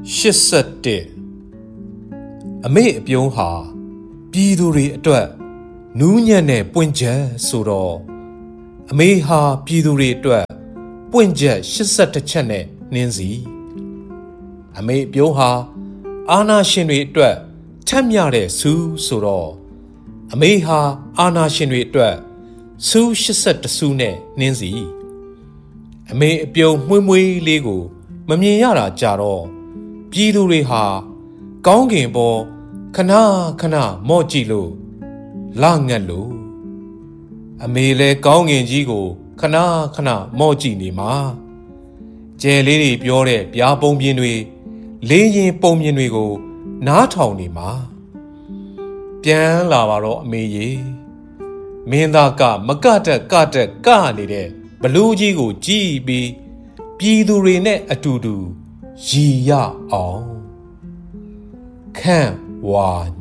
81အမေအပြုံးဟာပြည်သူတွေအတွက်နူးညံ့တဲ့ပွင့်ချက်ဆိုတော့အမေဟာပြည်သူတွေအတွက်ပွင့်ချက်81ချက်နဲ့နှင်းစီအမေအပြုံးဟာအာဏာရှင်တွေအတွက်ထက်မြတဲ့ဆူဆိုတော့အမေဟာအာဏာရှင်တွေအတွက်ဆူ81ဆူနဲ့နှင်းစီအမေအပြုံးမွှေးမွှေးလေးကိုမမြင်ရတာကြတော့ပြည်သူတွေဟာကောင်းကင်ပေါ်ခဏခဏမော့ကြည့်လို့လာငတ်လို့အမေလဲကောင်းကင်ကြီးကိုခဏခဏမော့ကြည့်နေမှာကျဲလေးတွေပြောတဲ့ပြားပုံပြင်တွေလေးရင်ပုံပြင်တွေကိုနားထောင်နေမှာပြန်လာပါတော့အမေရေမင်းသားကမကတက်ကနေတဲ့ဘလူးကြီးကိုကြည်ပြီးပြည်သူတွေနဲ့အတူတူရည်ရအောင်ခန့်ဝါ